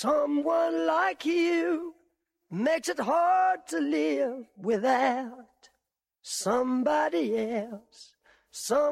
Someone like you makes it hard to live without somebody else.